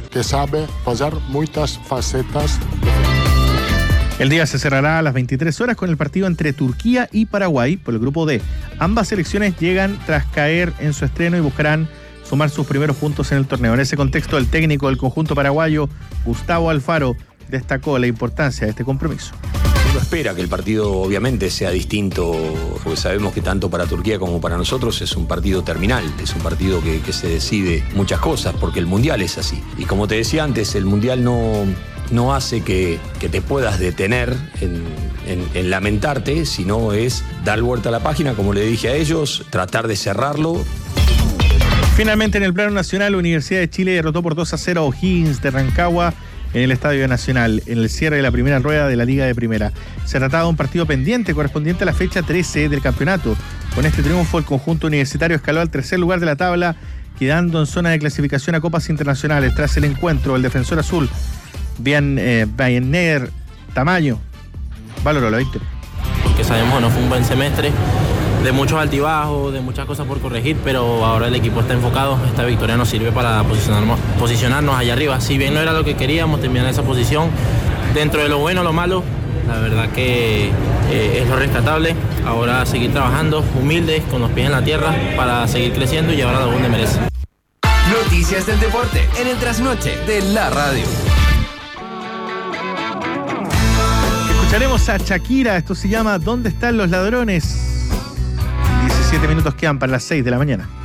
que sabe fazer muitas facetas. El día se cerrará a las 23 horas con el partido entre Turquía y Paraguay por el grupo D. Ambas selecciones llegan tras caer en su estreno y buscarán sumar sus primeros puntos en el torneo. En ese contexto, el técnico del conjunto paraguayo, Gustavo Alfaro, destacó la importancia de este compromiso. Uno espera que el partido obviamente sea distinto, porque sabemos que tanto para Turquía como para nosotros es un partido terminal, es un partido que se decide muchas cosas, porque el Mundial es así. Y como te decía antes, el Mundial no hace que te puedas detener en lamentarte, sino es dar vuelta a la página, como le dije a ellos, tratar de cerrarlo. Finalmente, en el plano nacional, la Universidad de Chile derrotó por 2-0 a O'Higgins de Rancagua en el Estadio Nacional, en el cierre de la primera rueda de la Liga de Primera. Se trataba de un partido pendiente correspondiente a la fecha 13 del campeonato. Con este triunfo, el conjunto universitario escaló al tercer lugar de la tabla, quedando en zona de clasificación a Copas Internacionales. Tras el encuentro, el defensor azul, Bayerneder Tamayo, valoró la victoria. Porque sabemos que no fue un buen semestre, de muchos altibajos, de muchas cosas por corregir, pero ahora el equipo está enfocado. Esta victoria nos sirve para posicionarnos allá arriba. Si bien no era lo que queríamos, terminar en esa posición, dentro de lo bueno, lo malo, la verdad que es lo rescatable. Ahora seguir trabajando, humildes, con los pies en la tierra, para seguir creciendo y llevar a donde merece. Noticias del deporte en el trasnoche de la radio. Escucharemos a Shakira, esto se llama ¿Dónde están los ladrones? 17 minutos quedan para las 6 de la mañana.